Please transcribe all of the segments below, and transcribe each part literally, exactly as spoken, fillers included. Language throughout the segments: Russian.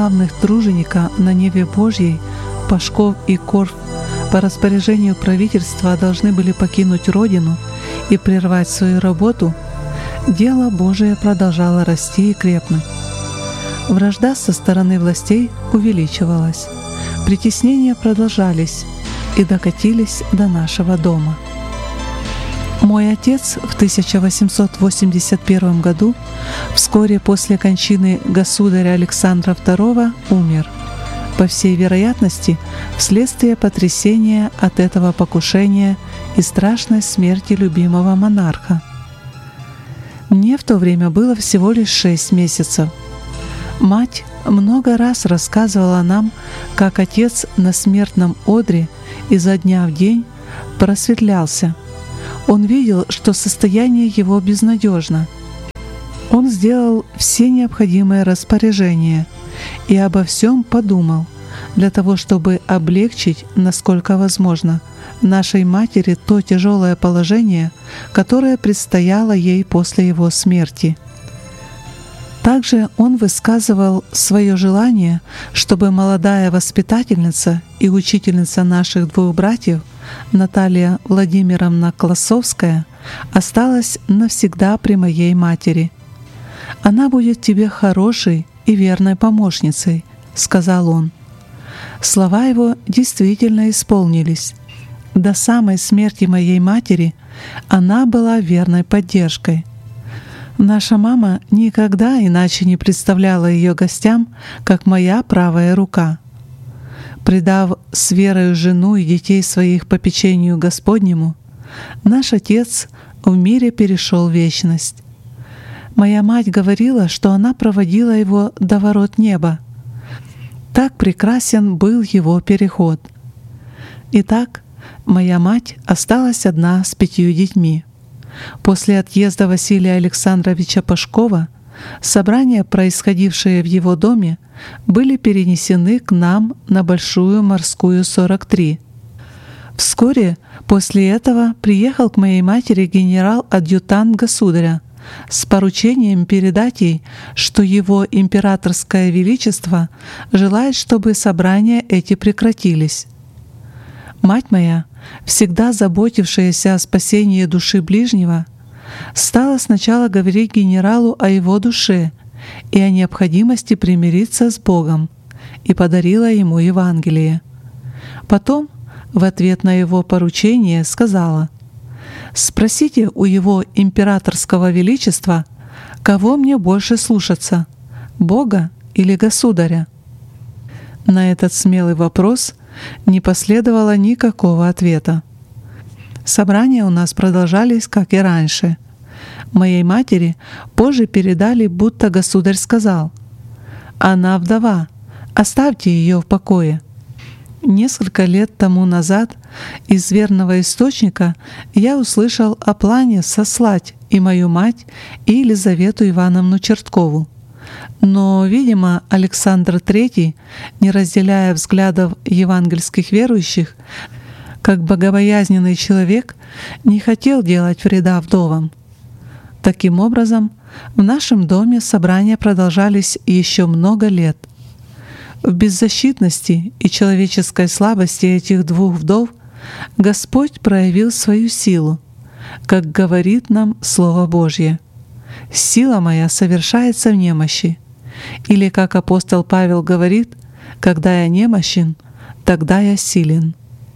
главных труженика на ниве Божьей, Пашков и Корф, по распоряжению правительства должны были покинуть родину и прервать свою работу, дело Божие продолжало расти и крепнуть. Вражда со стороны властей увеличивалась, притеснения продолжались и докатились до нашего дома. Мой отец в тысяча восемьсот восемьдесят первом году, вскоре после кончины государя Александра второго, умер, по всей вероятности, вследствие потрясения от этого покушения и страшной смерти любимого монарха. Мне в то время было всего лишь шесть месяцев. Мать много раз рассказывала нам, как отец на смертном одре изо дня в день просветлялся. Он видел, что состояние его безнадежно. Он сделал все необходимые распоряжения и обо всем подумал, для того, чтобы облегчить, насколько возможно, нашей матери то тяжелое положение, которое предстояло ей после его смерти. Также он высказывал свое желание, чтобы молодая воспитательница и учительница наших двух братьев, Наталья Владимировна Классовская, осталась навсегда при моей матери. «Она будет тебе хорошей и верной помощницей», — сказал он. Слова его действительно исполнились. До самой смерти моей матери она была верной поддержкой. Наша мама никогда иначе не представляла ее гостям, как моя правая рука. Предав с верою жену и детей своих попечению Господнему, наш отец в мире перешел в вечность. Моя мать говорила, что она проводила его до ворот неба. Так прекрасен был его переход. Итак, моя мать осталась одна с пятью детьми. После отъезда Василия Александровича Пашкова собрания, происходившие в его доме, были перенесены к нам на Большую Морскую, сорок три. Вскоре после этого приехал к моей матери генерал-адъютант государя с поручением передать ей, что его императорское величество желает, чтобы собрания эти прекратились. Мать моя, всегда заботившаяся о спасении души ближнего, стала сначала говорить генералу о его душе и о необходимости примириться с Богом, и подарила ему Евангелие. Потом, в ответ на его поручение, сказала: «Спросите у его императорского величества, кого мне больше слушаться, Бога или государя?» На этот смелый вопрос не последовало никакого ответа. Собрания у нас продолжались, как и раньше. Моей матери позже передали, будто государь сказал: «Она вдова, оставьте ее в покое». Несколько лет тому назад из верного источника я услышал о плане сослать и мою мать, и Елизавету Ивановну Черткову. Но, видимо, Александр третий, не разделяя взглядов евангельских верующих, как богобоязненный человек, не хотел делать вреда вдовам. Таким образом, в нашем доме собрания продолжались еще много лет. В беззащитности и человеческой слабости этих двух вдов Господь проявил свою силу, как говорит нам Слово Божье: «Сила моя совершается в немощи». Или, как апостол Павел говорит: «Когда я немощен, тогда я силен».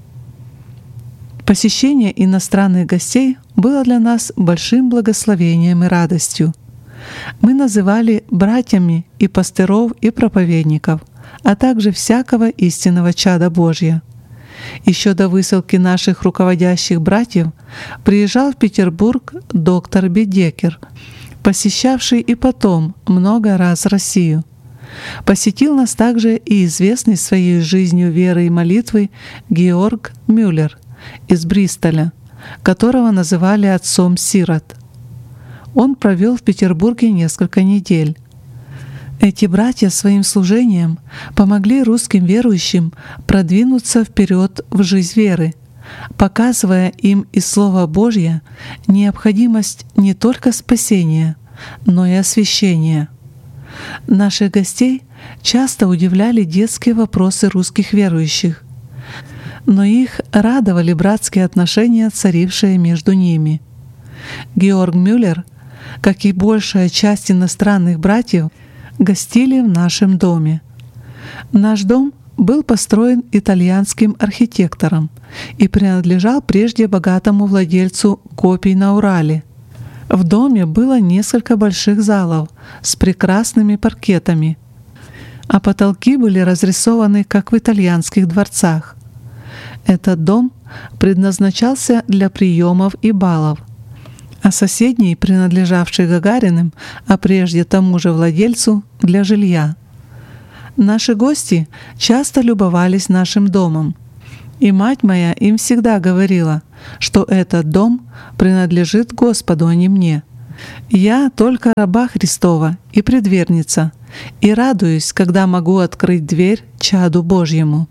Посещение иностранных гостей было для нас большим благословением и радостью. Мы называли братьями и пастыров, и проповедников, а также всякого истинного чада Божья. Еще до высылки наших руководящих братьев приезжал в Петербург доктор Бедекер, посещавший и потом много раз Россию. Посетил нас также и известный своей жизнью веры и молитвы Георг Мюллер из Бристоля, которого называли отцом сирот. Он провел в Петербурге несколько недель. Эти братья своим служением помогли русским верующим продвинуться вперед в жизнь веры, показывая им из Слова Божья необходимость не только спасения, но и освящения. Наших гостей часто удивляли детские вопросы русских верующих, но их радовали братские отношения, царившие между ними. Георг Мюллер, как и большая часть иностранных братьев, гостили в нашем доме. Наш дом был построен итальянским архитектором и принадлежал прежде богатому владельцу копий на Урале. В доме было несколько больших залов с прекрасными паркетами, а потолки были разрисованы, как в итальянских дворцах. Этот дом предназначался для приемов и балов, а соседний, принадлежавший Гагариным, а прежде тому же владельцу, для жилья. Наши гости часто любовались нашим домом, и мать моя им всегда говорила, что этот дом принадлежит Господу, а не мне. Я только раба Христова и предверница, и радуюсь, когда могу открыть дверь чаду Божьему.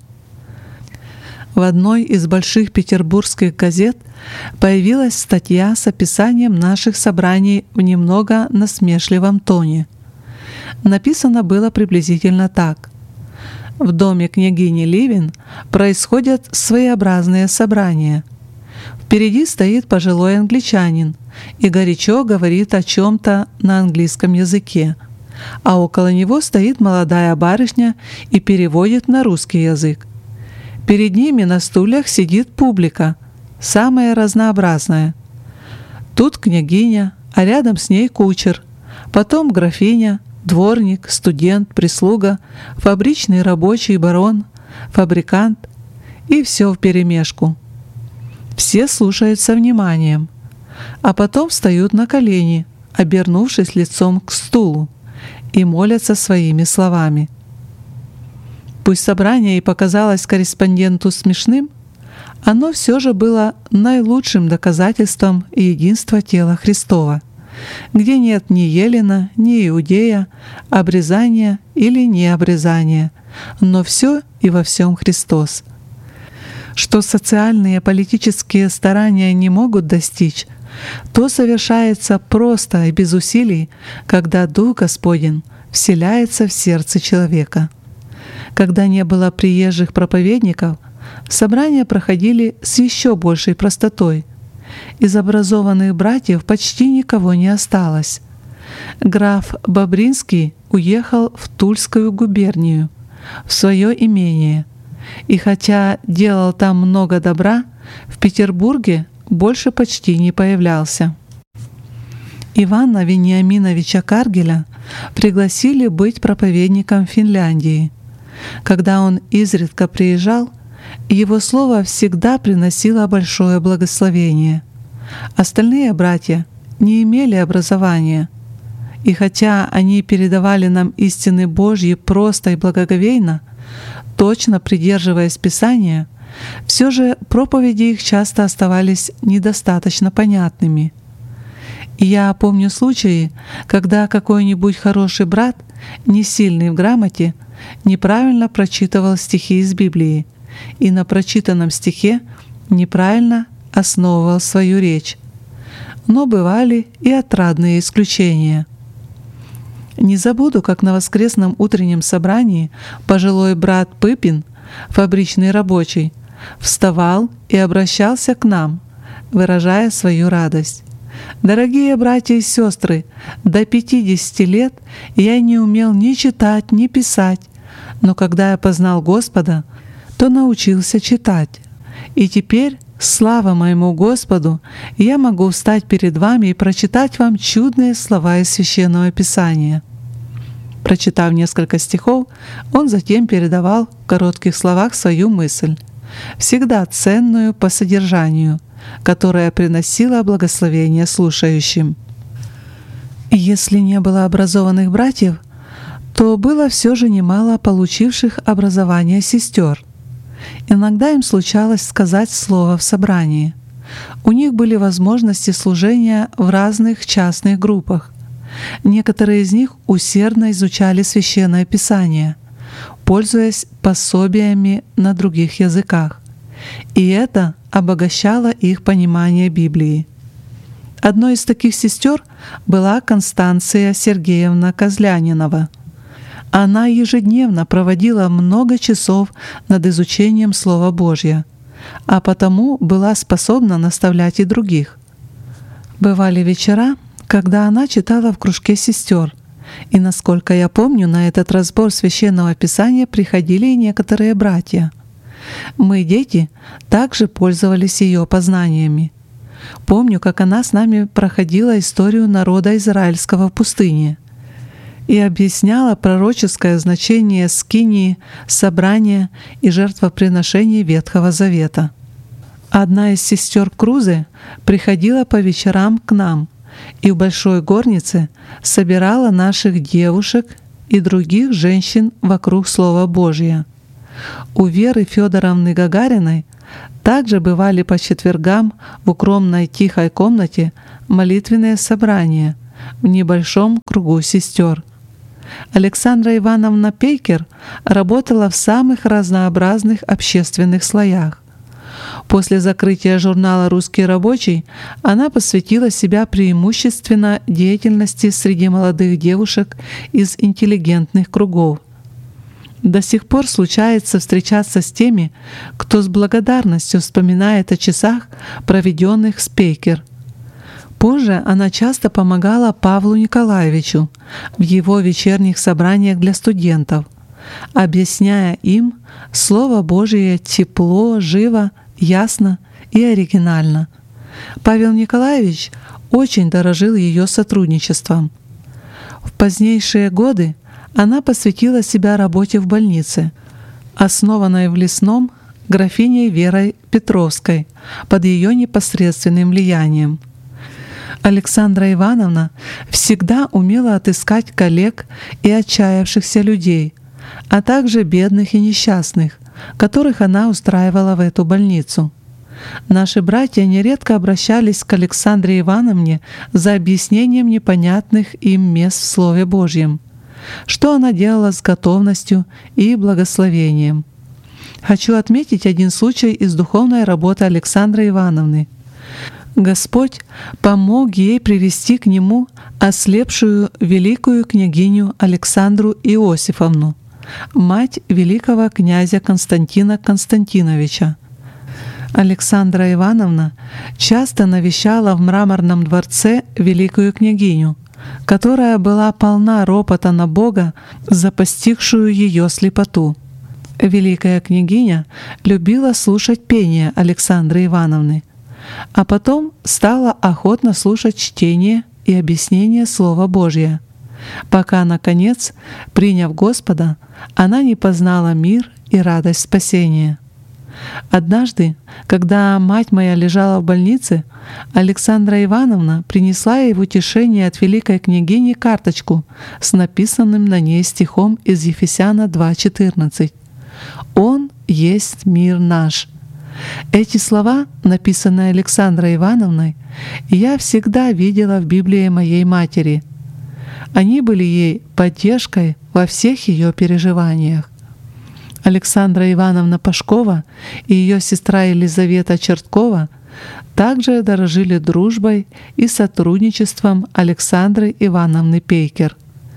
В одной из больших петербургских газет появилась статья с описанием наших собраний в немного насмешливом тоне. Написано было приблизительно так. В доме княгини Ливин происходят своеобразные собрания. Впереди стоит пожилой англичанин и горячо говорит о чем-то на английском языке, а около него стоит молодая барышня и переводит на русский язык. Перед ними на стульях сидит публика, самая разнообразная. Тут княгиня, а рядом с ней кучер, потом графиня, дворник, студент, прислуга, фабричный рабочий, барон, фабрикант, и все вперемешку. Все слушают со вниманием, а потом встают на колени, обернувшись лицом к стулу, и молятся своими словами. Пусть собрание и показалось корреспонденту смешным, оно все же было наилучшим доказательством единства тела Христова, где нет ни Елена, ни Иудея, обрезания или необрезания, но все и во всем Христос. Что социальные политические старания не могут достичь, то совершается просто и без усилий, когда Дух Господень вселяется в сердце человека. Когда не было приезжих проповедников, собрания проходили с еще большей простотой. Из образованных братьев почти никого не осталось. Граф Бобринский уехал в Тульскую губернию, в свое имение, и хотя делал там много добра, в Петербурге больше почти не появлялся. Ивана Вениаминовича Каргеля пригласили быть проповедником в Финляндии. Когда он изредка приезжал, его слово всегда приносило большое благословение. Остальные братья не имели образования, и хотя они передавали нам истины Божьи просто и благоговейно, точно придерживаясь Писания, все же проповеди их часто оставались недостаточно понятными. И я помню случаи, когда какой-нибудь хороший брат, не сильный в грамоте, неправильно прочитывал стихи из Библии и на прочитанном стихе неправильно основывал свою речь. Но бывали и отрадные исключения. Не забуду, как на воскресном утреннем собрании пожилой брат Пыпин, фабричный рабочий, вставал и обращался к нам, выражая свою радость. «Дорогие братья и сестры, до пятидесяти лет я не умел ни читать, ни писать, но когда я познал Господа, то научился читать. И теперь, слава моему Господу, я могу встать перед вами и прочитать вам чудные слова из Священного Писания». Прочитав несколько стихов, он затем передавал в коротких словах свою мысль, всегда ценную по содержанию, которая приносила благословение слушающим. Если не было образованных братьев, то было все же немало получивших образование сестер. Иногда им случалось сказать слово в собрании. У них были возможности служения в разных частных группах. Некоторые из них усердно изучали Священное Писание, пользуясь пособиями на других языках, и это обогащало их понимание Библии. Одной из таких сестер была Констанция Сергеевна Козлянинова. Она ежедневно проводила много часов над изучением Слова Божьего, а потому была способна наставлять и других. Бывали вечера, когда она читала в кружке сестер, и, насколько я помню, на этот разбор Священного Писания приходили и некоторые братья. Мы, дети, также пользовались ее познаниями. Помню, как она с нами проходила историю народа израильского в пустыне и объясняла пророческое значение скинии, собрания и жертвоприношений Ветхого Завета. Одна из сестер Крузы приходила по вечерам к нам и в большой горнице собирала наших девушек и других женщин вокруг Слова Божия. У Веры Федоровны Гагариной также бывали по четвергам в укромной тихой комнате молитвенные собрания в небольшом кругу сестер. Александра Ивановна Пейкер работала в самых разнообразных общественных слоях. После закрытия журнала «Русский рабочий» она посвятила себя преимущественно деятельности среди молодых девушек из интеллигентных кругов. До сих пор случается встречаться с теми, кто с благодарностью вспоминает о часах, проведенных с Пейкер. Позже она часто помогала Павлу Николаевичу в его вечерних собраниях для студентов, объясняя им Слово Божие тепло, живо, ясно и оригинально. Павел Николаевич очень дорожил ее сотрудничеством. В позднейшие годы она посвятила себя работе в больнице, основанной в Лесном графиней Верой Петровской под ее непосредственным влиянием. Александра Ивановна всегда умела отыскать коллег и отчаявшихся людей, а также бедных и несчастных, которых она устраивала в эту больницу. Наши братья нередко обращались к Александре Ивановне за объяснением непонятных им мест в Слове Божьем, что она делала с готовностью и благословением. Хочу отметить один случай из духовной работы Александры Ивановны. Господь помог ей привести к Нему ослепшую великую княгиню Александру Иосифовну, мать великого князя Константина Константиновича. Александра Ивановна часто навещала в Мраморном дворце великую княгиню, которая была полна ропота на Бога за постигшую ее слепоту. Великая княгиня любила слушать пение Александры Ивановны, а потом стала охотно слушать чтение и объяснение Слова Божия, пока, наконец, приняв Господа, она не познала мир и радость спасения. Однажды, когда мать моя лежала в больнице, Александра Ивановна принесла ей в утешение от великой княгини карточку с написанным на ней стихом из Ефесяна два четырнадцать. «Он есть мир наш». Эти слова, написанные Александрой Ивановной, я всегда видела в Библии моей матери. Они были ей поддержкой во всех ее переживаниях. Александра Ивановна Пашкова и ее сестра Елизавета Черткова также дорожили дружбой и сотрудничеством Александры Ивановны Пейкер.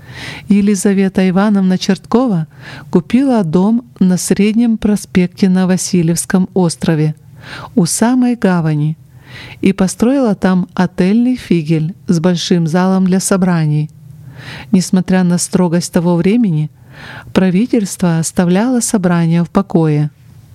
Елизавета Ивановна Черткова купила дом на Среднем проспекте на Васильевском острове, у самой гавани, и построила там отельный флигель с большим залом для собраний. Несмотря на строгость того времени, правительство оставляло собрания в покое.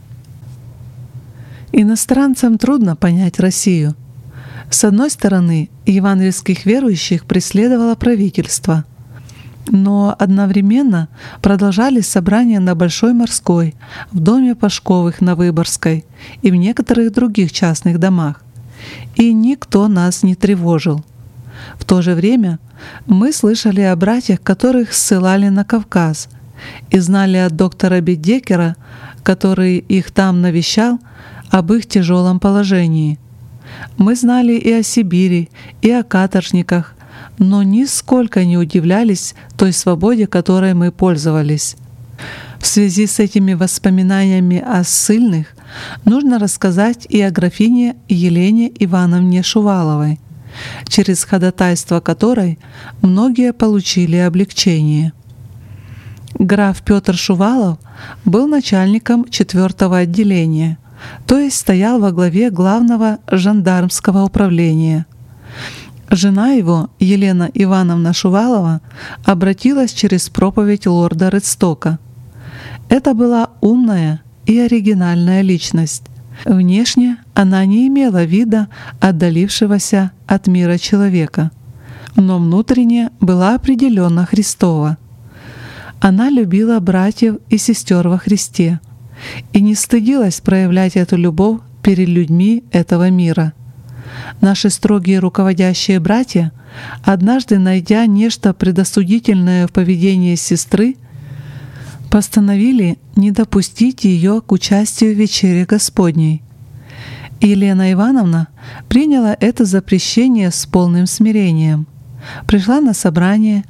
Иностранцам трудно понять Россию. С одной стороны, евангельских верующих преследовало правительство, но одновременно продолжались собрания на Большой Морской, в доме Пашковых на Выборгской и в некоторых других частных домах. И никто нас не тревожил. В то же время мы слышали о братьях, которых ссылали на Кавказ, и знали от доктора Бедекера, который их там навещал, об их тяжелом положении. Мы знали и о Сибири, и о каторжниках, но нисколько не удивлялись той свободе, которой мы пользовались. В связи с этими воспоминаниями о ссыльных нужно рассказать и о графине Елене Ивановне Шуваловой, через ходатайство которой многие получили облегчение. Граф Петр Шувалов был начальником четвертого отделения, то есть стоял во главе главного жандармского управления. Жена его, Елена Ивановна Шувалова, обратилась через проповедь лорда Редстока. Это была умная и оригинальная личность. Внешне она не имела вида отдалившегося от мира человека, но внутренне была определенно Христова. Она любила братьев и сестер во Христе и не стыдилась проявлять эту любовь перед людьми этого мира. Наши строгие руководящие братья, однажды найдя нечто предосудительное в поведении сестры, постановили не допустить ее к участию в вечере Господней. Елена Ивановна приняла это запрещение с полным смирением, пришла на собрание